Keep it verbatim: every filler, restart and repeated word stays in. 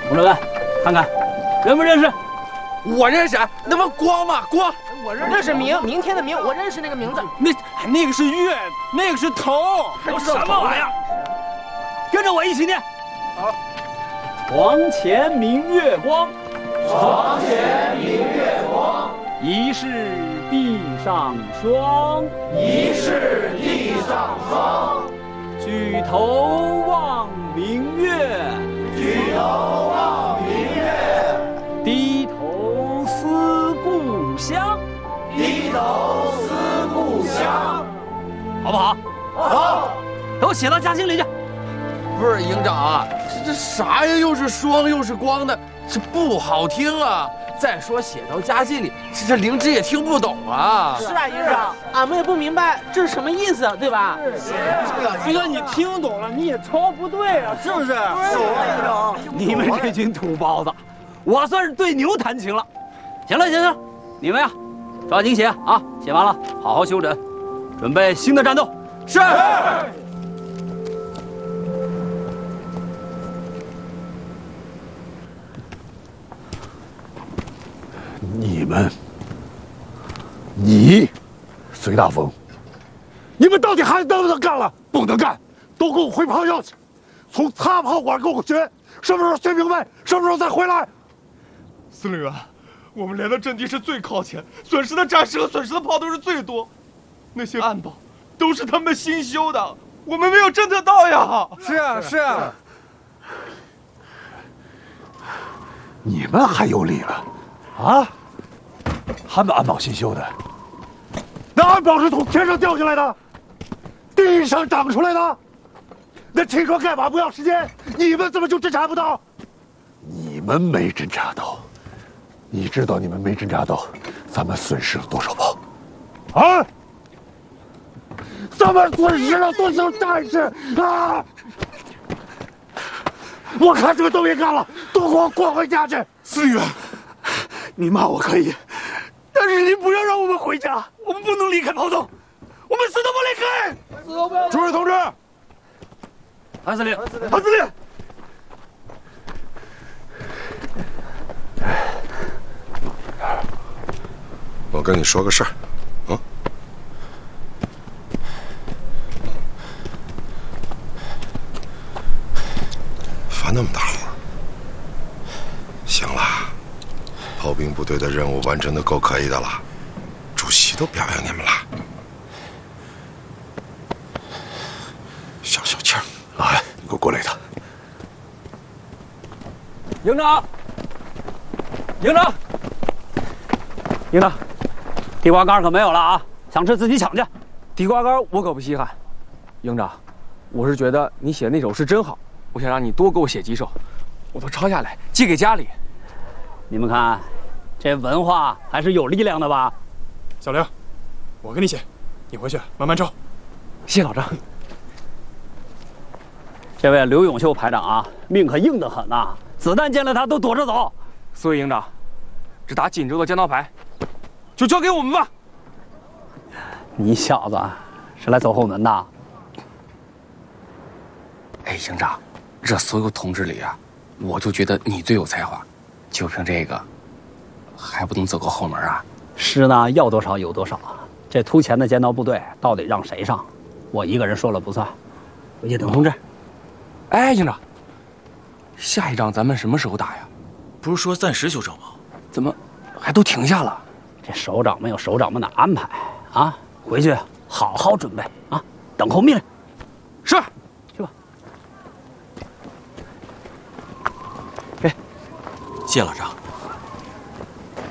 洪志文，看看认不认识？ 我认识，那不光吗？光， 我认识。那是明，明天的明，我认识那个名字。 那那个是月，那个是头， 都什么玩意儿？跟着我一起念。好。床前明月光， 床前明月光。 疑是地上霜， 疑是地上霜。 举头望明月， 举头望明月。 低头思故乡， 低头思故乡。 好不好？ 好。 都写到家经里去。 不是营长啊，这这啥呀？又是霜又是光的，这不好听啊！再说写到家记里，这这灵芝也听不懂啊。 是啊，营长，俺们也不明白这是什么意思，对吧？ 是。就算你听懂了，你也抄不对啊，是不是？是啊，你们这群土包子，我算是对牛弹琴了。行了行了，你们呀，抓紧写啊！写完了好好休整，准备新的战斗。 是。 你们，你，隋大风，你们到底还能不能干了？不能干，都给我回炮校去！从擦炮管给我学，什么时候学明白，什么时候再回来？ 司令员，我们连的阵地是最靠前，损失的战士和损失的炮都是最多，那些暗堡都是他们新修的，我们没有侦测到呀！ 是啊，是啊。 你们还有理了？啊？他们安保新修的，那安保是从天上掉下来的，地上长出来的，那汽车干嘛不要时间？你们怎么就侦察不到？你们没侦察到，你知道你们没侦察到，咱们损失了多少炮？啊？咱们损失了多少战士啊？我看这个都别干了，都给我滚回家去！ 司令员，你骂我可以，但是您不要让我们回家，我们不能离开炮洞，我们死都不离开！ 死都不要！ 诸位同志， 谭司令， 谭司令， 我跟你说个事儿，啊，发那么大活，行了，炮兵部队的任务完成的够可以的了，主席都表扬你们了，消消气儿。 来，你给我过来一趟。 营长，营长，营长，地瓜干可没有了啊！想吃自己抢去。 地瓜干我可不稀罕，营长，我是觉得你写的那首诗真好，我想让你多给我写几首，我都抄下来寄给家里。 你们看，这文化还是有力量的吧？ 小刘，我给你写，你回去慢慢抄。 谢老张。 这位刘永秀排长啊，命可硬得很呐、啊，子弹见了他都躲着走。 所以营长，这打锦州的江刀牌，就交给我们吧。 你小子是来走后门的？ 哎，营长，这所有同志里啊，我就觉得你最有才华，就凭这个，还不能走个后门啊？ 诗呢，要多少有多少。这突前的尖刀部队到底让谁上？我一个人说了不算。回去等通知。 哎，营长，下一仗咱们什么时候打呀？ 不是说暂时休整吗？ 怎么还都停下了？ 这首长们有首长们的安排啊，回去好好准备啊，等候命令。 是， 去吧。 谢老长。